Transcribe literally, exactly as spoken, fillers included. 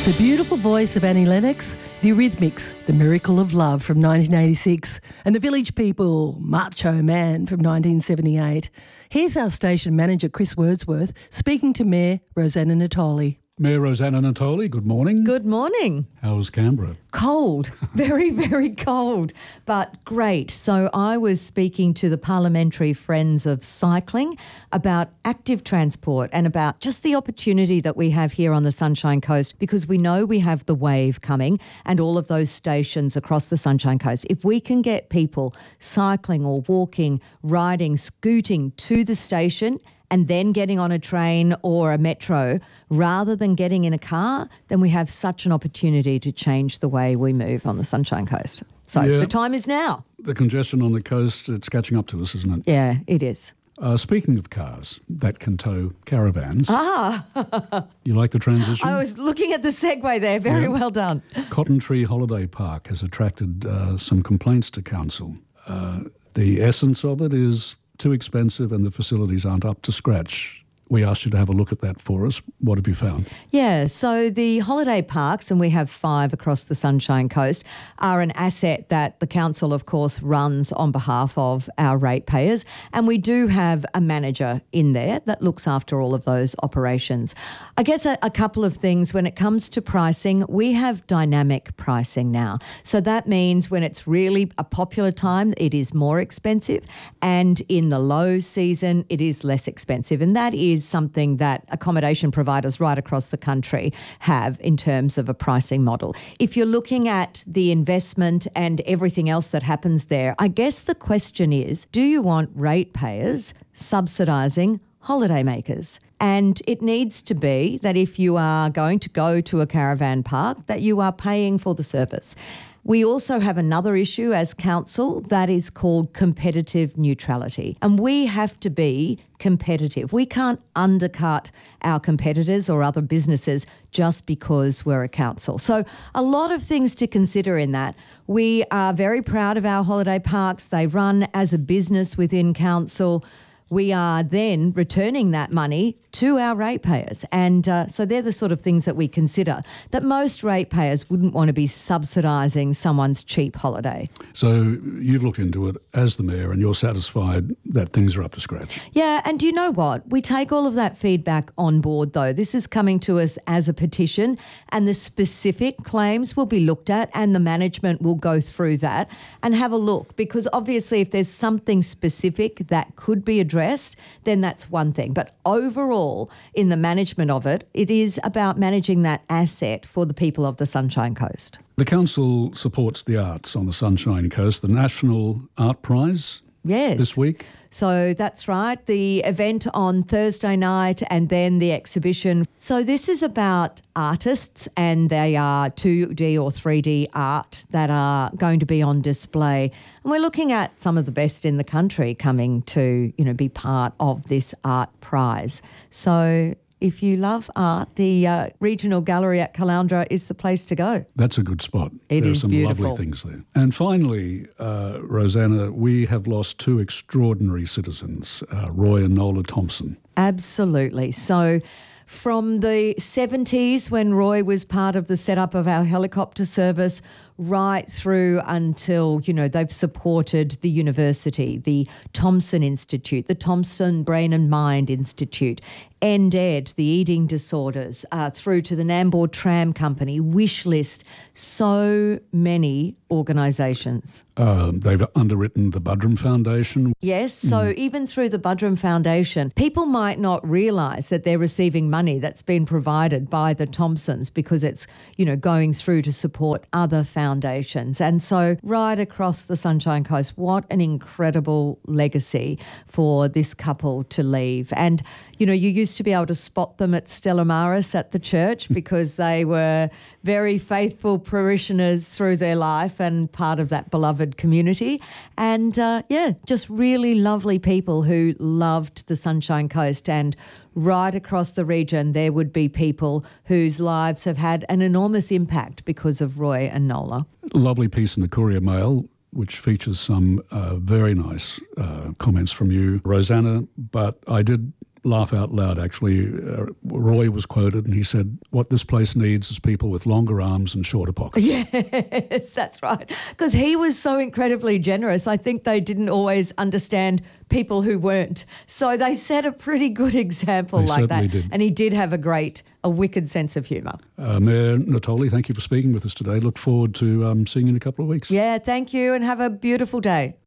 The beautiful voice of Annie Lennox, the Eurythmics, The Miracle of Love from nineteen eighty-six, and the Village People, Macho Man from nineteen seventy-eight. Here's our station manager, Chris Wordsworth, speaking to Mayor Rosanna Natoli. Mayor Rosanna Natoli, good morning. Good morning. How's Canberra? Cold, very, very cold, but great. So I was speaking to the Parliamentary Friends of Cycling about active transport and about just the opportunity that we have here on the Sunshine Coast, because we know we have the wave coming and all of those stations across the Sunshine Coast. If we can get people cycling or walking, riding, scooting to the station and then getting on a train or a metro rather than getting in a car, then we have such an opportunity to change the way we move on the Sunshine Coast. So Yeah. the time is now. The congestion on the coast, it's catching up to us, isn't it? Yeah, it is. Uh, speaking of cars that can tow caravans, Ah, you like the transition? I was looking at the segue there. Very Yeah. well done. Cotton Tree Holiday Park has attracted uh, some complaints to council. Uh, the essence of it is too expensive and the facilities aren't up to scratch. We asked you to have a look at that for us. What have you found? Yeah, so the holiday parks, and we have five across the Sunshine Coast, are an asset that the council, of course, runs on behalf of our ratepayers. And we do have a manager in there that looks after all of those operations. I guess a, a couple of things when it comes to pricing, we have dynamic pricing now. So that means when it's really a popular time, it is more expensive. And in the low season, it is less expensive. And that is is something that accommodation providers right across the country have in terms of a pricing model. If you're looking at the investment and everything else that happens there, I guess the question is, do you want ratepayers subsidising holidaymakers? And it needs to be that if you are going to go to a caravan park, that you are paying for the service. We also have another issue as council that is called competitive neutrality. And we have to be competitive. We can't undercut our competitors or other businesses just because we're a council. So a lot of things to consider in that. We are very proud of our holiday parks. They run as a business within council. We are then returning that money to our ratepayers. And uh, so they're the sort of things that we consider, that most ratepayers wouldn't want to be subsidising someone's cheap holiday. So you've looked into it as the mayor and you're satisfied that things are up to scratch. Yeah, and do you know what? We take all of that feedback on board, though. This is coming to us as a petition, and the specific claims will be looked at and the management will go through that and have a look, because obviously if there's something specific that could be addressed, then that's one thing. But overall, in the management of it, it is about managing that asset for the people of the Sunshine Coast. The council supports the arts on the Sunshine Coast, the National Art Prize Yes. this week. So that's right, the event on Thursday night and then the exhibition. So this is about artists, and they are two D or three D art that are going to be on display. And we're looking at some of the best in the country coming to, you know, be part of this art prize. So if you love art, the uh, regional gallery at Caloundra is the place to go. That's a good spot. It There is are some beautiful. lovely things there. And finally, uh, Rosanna, we have lost two extraordinary citizens, uh, Roy and Nola Thompson. Absolutely. So from the seventies, when Roy was part of the setup of our helicopter service, right through until, you know, they've supported the university, the Thompson Institute, the Thompson Brain and Mind Institute, N D E D, the eating disorders, uh, through to the Nambour Tram Company, Wishlist, so many organisations. Um, they've underwritten the Budrum Foundation. Yes, so Mm. even through the Budrum Foundation, people might not realise that they're receiving money that's been provided by the Thompsons because it's, you know, going through to support other foundations. And so right across the Sunshine Coast, what an incredible legacy for this couple to leave. And, you know, you used to be able to spot them at Stella Maris at the church because they were very faithful parishioners through their life and part of that beloved community. And, uh, yeah, just really lovely people who loved the Sunshine Coast. And right across the region, there would be people whose lives have had an enormous impact because of Roy and Nola. Lovely piece in the Courier Mail, which features some uh, very nice uh, comments from you, Rosanna. But I did laugh out loud, actually. Uh, Roy was quoted and he said, what this place needs is people with longer arms and shorter pockets. Yes, that's right. Because he was so incredibly generous. I think they didn't always understand people who weren't. So they set a pretty good example They like that. certainly did. And he did have a great, a wicked sense of humour. Uh, Mayor Natoli, thank you for speaking with us today. Look forward to um, seeing you in a couple of weeks. Yeah, thank you and have a beautiful day.